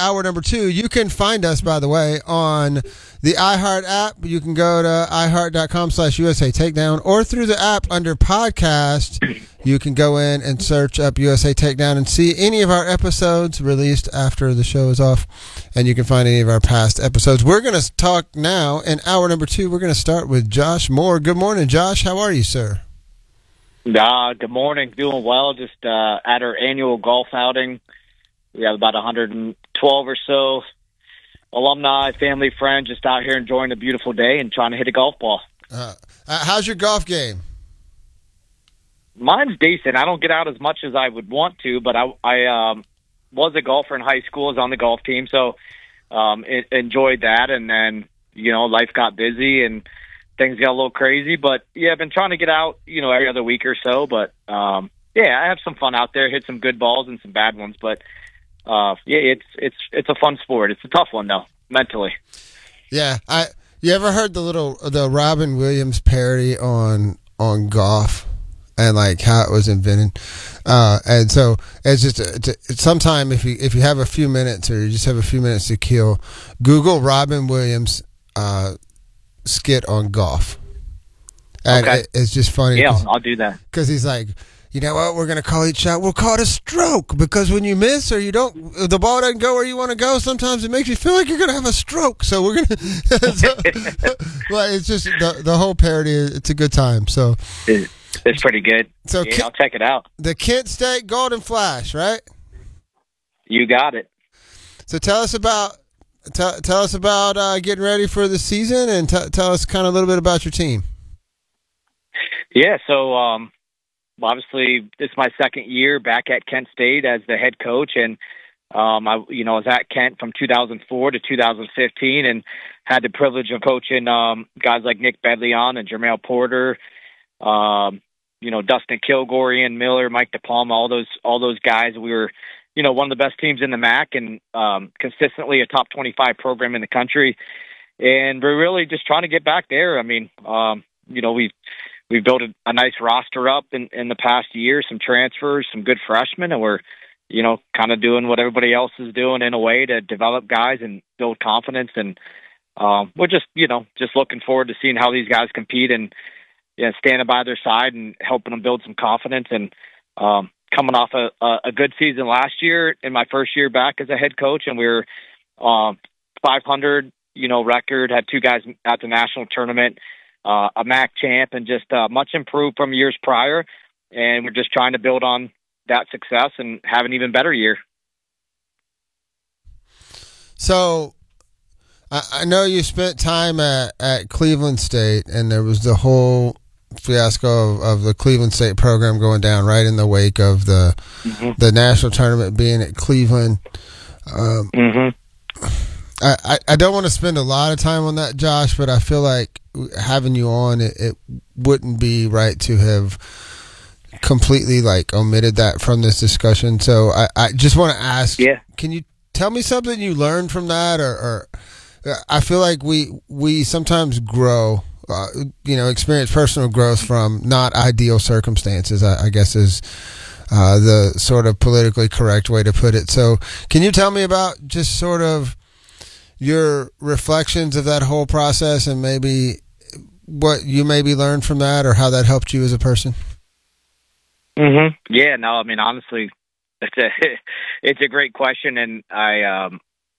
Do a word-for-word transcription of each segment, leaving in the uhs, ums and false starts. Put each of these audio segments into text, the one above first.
hour number two. You can find us, by the way, on the iHeart app. You can go to iHeart.com slash USA Takedown, or through the app under podcast. You can go in and search up U S A Takedown and see any of our episodes released after the show is off. And you can find any of our past episodes. We're going to talk now in hour number two. We're going to start with Josh Moore. Good morning, Josh. How are you, sir? Uh, good morning. Doing well. Just uh, at our annual golf outing. We have about one hundred twelve or so alumni, family, friends, just out here enjoying a beautiful day and trying to hit a golf ball. Uh, uh, how's your golf game? Mine's decent. I don't get out as much as I would want to, but I, I um, was a golfer in high school. I was on the golf team, so um, it, enjoyed that. And then, you know, life got busy and things got a little crazy. But, yeah, I've been trying to get out, you know, every other week or so. But, um, yeah, I have some fun out there, hit some good balls and some bad ones. But, uh, yeah, it's it's it's a fun sport. It's a tough one, though, mentally. Yeah. I You ever heard the little the Robin Williams parody on on golf? And like how it was invented, uh, and so it's just it's, it's sometime if you if you have a few minutes or you just have a few minutes to kill, Google Robin Williams uh, skit on golf, and okay. it, it's just funny. Yeah, I'll do that because he's like, you know what, we're gonna call each shot. We'll call it a stroke because when you miss or you don't, the ball doesn't go where you want to go. Sometimes it makes you feel like you're gonna have a stroke. So we're gonna, so, well, it's just the the whole parody. It's a good time. So. It, It's pretty good. So yeah, I'll check it out. The Kent State Golden Flash, right? You got it. So tell us about tell, tell us about uh, getting ready for the season, and t- tell us kind of a little bit about your team. Yeah, so um, obviously this is my second year back at Kent State as the head coach, and um, I you know was at Kent from two thousand four to two thousand fifteen, and had the privilege of coaching um, guys like Nick Bedleon and Jermail Porter. Um, you know, Dustin Kilgore, Ian Miller, Mike DePalma, all those, all those guys. We were, you know, one of the best teams in the M A C and, um, consistently a top twenty-five program in the country. And we're really just trying to get back there. I mean, um, you know, we've, we've built a, a nice roster up in, in the past year, some transfers, some good freshmen, and we're, you know, kind of doing what everybody else is doing in a way to develop guys and build confidence. And, um, we're just, you know, just looking forward to seeing how these guys compete and, yeah, standing by their side and helping them build some confidence. And um, coming off a, a good season last year in my first year back as a head coach, and we were uh, five hundred, you know, record, had two guys at the national tournament, uh, a M A C champ, and just uh, much improved from years prior. And we're just trying to build on that success and have an even better year. So I, I know you spent time at, at Cleveland State, and there was the whole fiasco of, of the Cleveland State program going down right in the wake of the mm-hmm. the national tournament being at Cleveland. Um, mm-hmm. I, I, I don't want to spend a lot of time on that, Josh, but I feel like having you on, it, it wouldn't be right to have completely like omitted that from this discussion. So I, I just want to ask, yeah. Can you tell me something you learned from that, or, or I feel like we we sometimes grow. Uh, you know, experience personal growth from not ideal circumstances, I, I guess is uh, the sort of politically correct way to put it. So can you tell me about just sort of your reflections of that whole process and maybe what you maybe learned from that or how that helped you as a person? Mm-hmm. Yeah, no, I mean, honestly, it's a, it's a great question. And I um,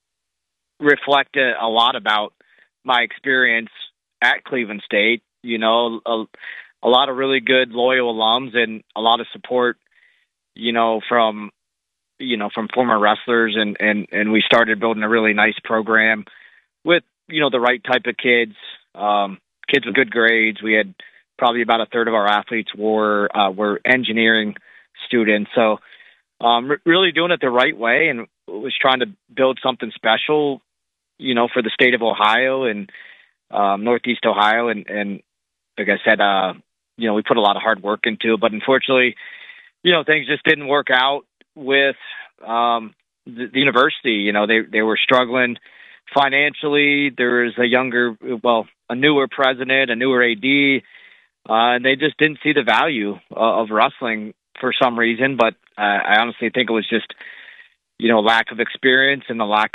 reflect a, a lot about my experience at Cleveland State. You know, a, a lot of really good, loyal alums and a lot of support, you know, from, you know, from former wrestlers. And, and, and we started building a really nice program with, you know, the right type of kids, um, kids with good grades. We had probably about a third of our athletes were, uh, were engineering students. So um, r- really doing it the right way, and was trying to build something special, you know, for the state of Ohio and, Um, Northeast Ohio, and, and like I said, uh, you know, we put a lot of hard work into it, but unfortunately, you know, things just didn't work out with um, the, the university. You know, they they were struggling financially. There was a younger, well, a newer president, a newer A D, uh, and they just didn't see the value uh, of wrestling for some reason. But uh, I honestly think it was just, you know, lack of experience and the lack